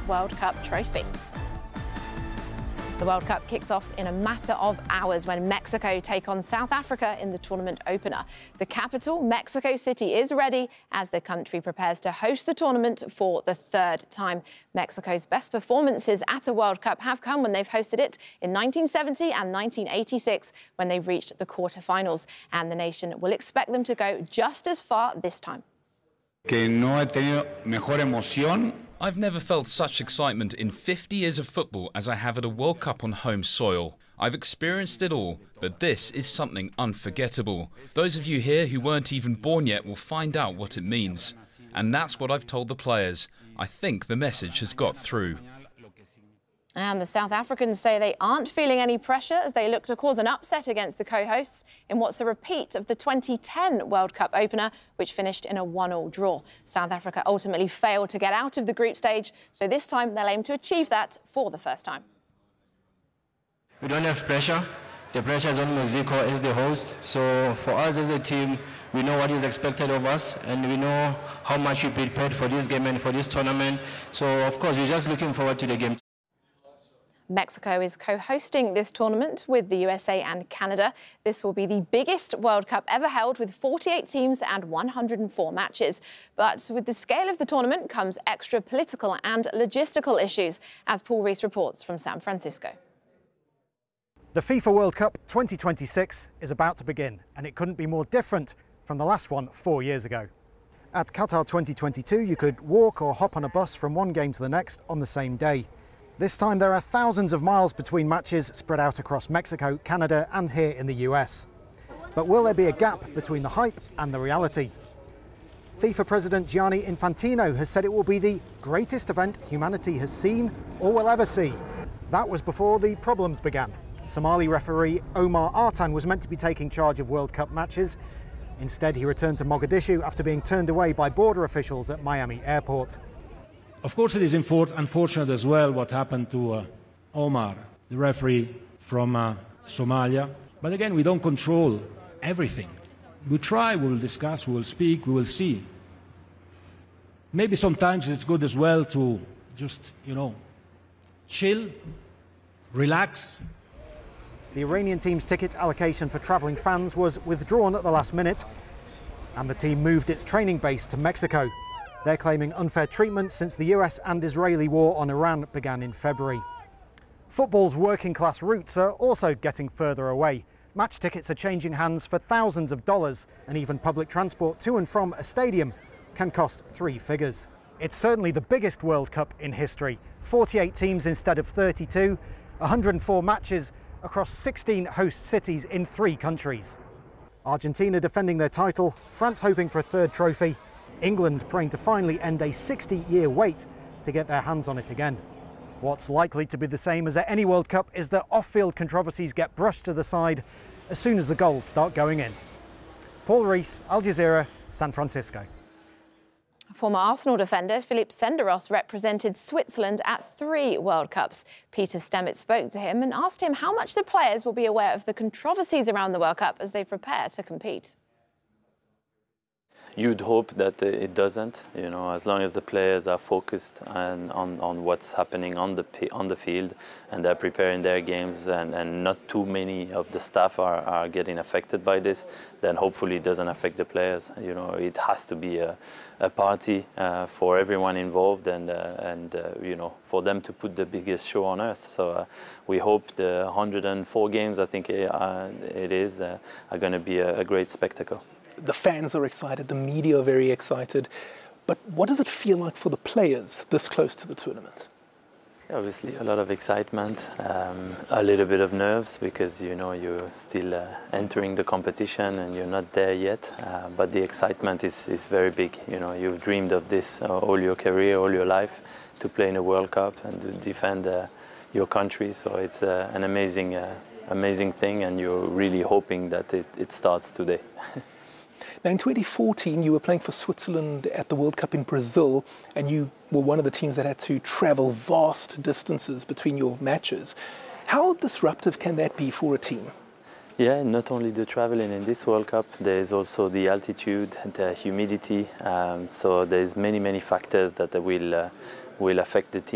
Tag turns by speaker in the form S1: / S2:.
S1: World Cup trophy. The World Cup kicks off in a matter of hours when Mexico take on South Africa in the tournament opener. The capital, Mexico City, is ready as the country prepares to host the tournament for the third time. Mexico's best performances at a World Cup have come when they've hosted it in 1970 and 1986 when they've reached the quarterfinals. And the nation will expect them to go just as far this time.
S2: Que no he tenido mejor emoción.
S3: I've never felt such excitement in 50 years of football as I have at a World Cup on home soil. I've experienced it all, but this is something unforgettable. Those of you here who weren't even born yet will find out what it means. And that's what I've told the players. I think the message has got through.
S1: And the South Africans say they aren't feeling any pressure as they look to cause an upset against the co-hosts in what's a repeat of the 2010 World Cup opener, which finished in a 1-1 draw. South Africa ultimately failed to get out of the group stage, so this time they'll aim to achieve that for the first time.
S4: We don't have pressure. The pressure is on Mexico as the host. So for us as a team, we know what is expected of us and we know how much we prepared for this game and for this tournament. So of course, we're just looking forward to the game.
S1: Mexico is co-hosting this tournament with the USA and Canada. This will be the biggest World Cup ever held with 48 teams and 104 matches. But with the scale of the tournament comes extra political and logistical issues, as Paul Rees reports from San Francisco.
S5: The FIFA World Cup 2026 is about to begin, and it couldn't be more different from the last one 4 years ago. At Qatar 2022, you could walk or hop on a bus from one game to the next on the same day. This time there are thousands of miles between matches spread out across Mexico, Canada and here in the US. But will there be a gap between the hype and the reality? FIFA President Gianni Infantino has said it will be the greatest event humanity has seen or will ever see. That was before the problems began. Somali referee Omar Artan was meant to be taking charge of World Cup matches. Instead, he returned to Mogadishu after being turned away by border officials at Miami Airport.
S6: Of course, it is unfortunate as well what happened to Omar, the referee from Somalia. But again, we don't control everything. We try, we will discuss, we will speak, we will see. Maybe sometimes it's good as well to just, chill, relax.
S5: The Iranian team's ticket allocation for travelling fans was withdrawn at the last minute, and the team moved its training base to Mexico. They're claiming unfair treatment since the US and Israeli war on Iran began in February. Football's working-class roots are also getting further away. Match tickets are changing hands for thousands of dollars, and even public transport to and from a stadium can cost 3 figures. It's certainly the biggest World Cup in history. 48 teams instead of 32, 104 matches across 16 host cities in 3 countries. Argentina defending their title, France hoping for a third trophy, England praying to finally end a 60-year wait to get their hands on it again. What's likely to be the same as at any World Cup is that off-field controversies get brushed to the side as soon as the goals start going in. Paul Rees, Al Jazeera, San Francisco.
S1: Former Arsenal defender Philippe Senderos represented Switzerland at 3 World Cups. Peter Stemmet spoke to him and asked him how much the players will be aware of the controversies around the World Cup as they prepare to compete.
S7: You'd hope that it doesn't, as long as the players are focused on what's happening on the field and they're preparing their games and not too many of the staff are getting affected by this, then hopefully it doesn't affect the players. It has to be a party for everyone involved and for them to put the biggest show on earth. So we hope the 104 games, I think it is, are going to be a great spectacle.
S8: The fans are excited, the media are very excited, but what does it feel like for the players this close to the tournament?
S7: Obviously a lot of excitement, a little bit of nerves because you're still entering the competition and you're not there yet, but the excitement is very big. You've dreamed of this all your career, all your life, to play in a World Cup and to defend your country, so it's an amazing thing and you're really hoping that it starts today.
S8: Now in 2014 you were playing for Switzerland at the World Cup in Brazil and you were one of the teams that had to travel vast distances between your matches. How disruptive can that be for a team?
S7: Yeah, not only the traveling in this World Cup, there's also the altitude, the humidity, so there's many factors that will affect the team.